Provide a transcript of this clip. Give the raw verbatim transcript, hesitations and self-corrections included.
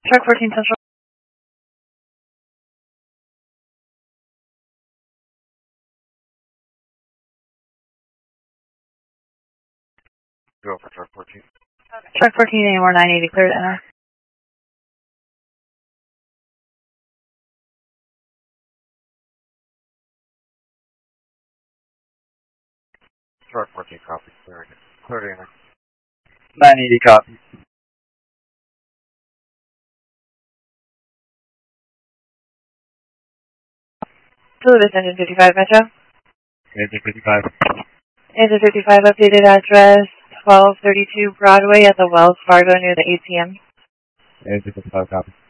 Truck fourteen Central. Go for truck fourteen. Truck fourteen, anymore nine eighty, clear to enter. Truck fourteen, copy. Clearing it. Clear to enter. nine eighty, copy. Saludos, Engine fifty-five, Metro. Engine fifty-five. Engine fifty-five, updated address twelve thirty-two Broadway at the Wells Fargo near the A T M. Engine fifty-five, copy.